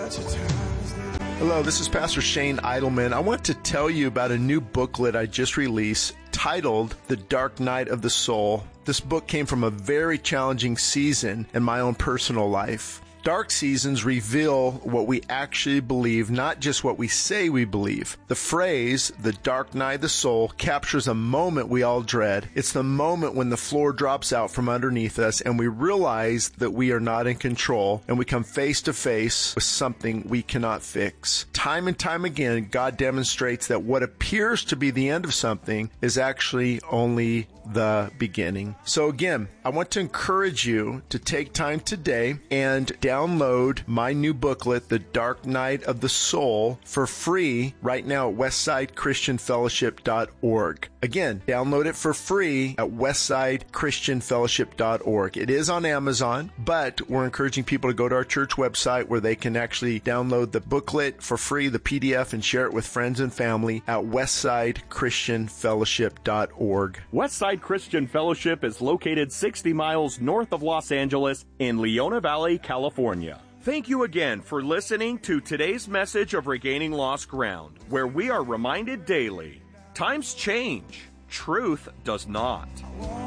Hello, this is Pastor Shane Idleman. I want to tell you about a new booklet I just released titled The Dark Night of the Soul. This book came from a very challenging season in my own personal life. Dark seasons reveal what we actually believe, not just what we say we believe. The phrase, the dark night of the soul, captures a moment we all dread. It's the moment when the floor drops out from underneath us and we realize that we are not in control and we come face to face with something we cannot fix. Time and time again, God demonstrates that what appears to be the end of something is actually only the beginning. So again, I want to encourage you to take time today and download my new booklet, The Dark Night of the Soul, for free right now at westsidechristianfellowship.org. Again, download it for free at westsidechristianfellowship.org. It is on Amazon, but we're encouraging people to go to our church website where they can actually download the booklet for free, the PDF, and share it with friends and family at westsidechristianfellowship.org. Westside Christian Fellowship is located 60 miles north of Los Angeles in Leona Valley, California. Thank you again for listening to today's message of Regaining Lost Ground, where we are reminded daily, times change, truth does not.